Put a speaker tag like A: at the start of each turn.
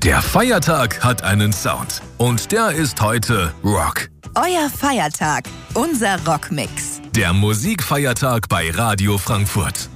A: Der Feiertag hat einen Sound und der ist heute Rock.
B: Euer Feiertag, unser Rockmix.
A: Der Musikfeiertag bei Radio Frankfurt.